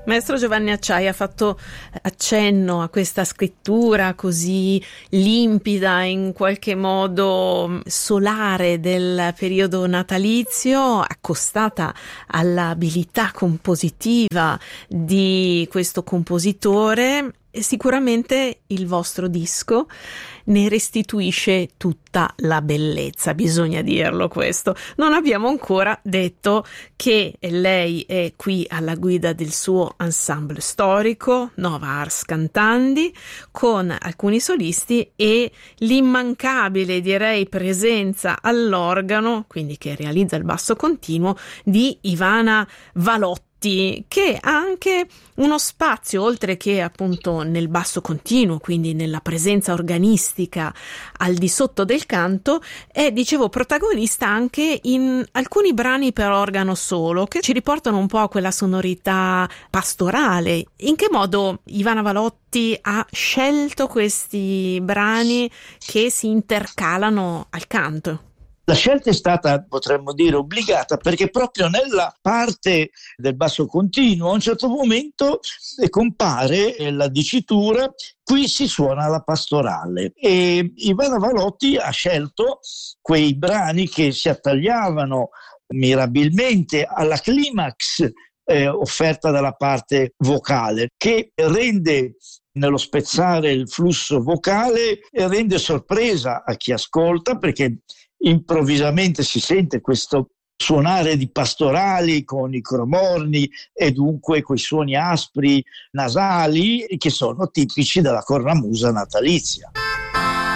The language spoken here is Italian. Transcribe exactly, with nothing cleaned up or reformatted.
Maestro Giovanni Acciai ha fatto accenno a questa scrittura così limpida, in qualche modo solare del periodo natalizio, accostata all'abilità compositiva di questo compositore. E sicuramente il vostro disco ne restituisce tutta la bellezza, bisogna dirlo questo. Non abbiamo ancora detto che lei è qui alla guida del suo ensemble storico, Nova Ars Cantandi, con alcuni solisti e l'immancabile, direi, presenza all'organo, quindi che realizza il basso continuo, di Ivana Valotti, che ha anche uno spazio, oltre che appunto nel basso continuo, quindi nella presenza organistica al di sotto del canto, è, dicevo, protagonista anche in alcuni brani per organo solo, che ci riportano un po' a quella sonorità pastorale. In che modo Ivana Valotti ha scelto questi brani che si intercalano al canto? La scelta è stata, potremmo dire, obbligata, perché proprio nella parte del basso continuo a un certo momento compare la dicitura "qui si suona la pastorale", e Ivana Valotti ha scelto quei brani che si attagliavano mirabilmente alla climax eh, offerta dalla parte vocale, che rende, nello spezzare il flusso vocale, rende sorpresa a chi ascolta, perché improvvisamente si sente questo suonare di pastorali con i cromorni e dunque quei suoni aspri nasali che sono tipici della cornamusa natalizia.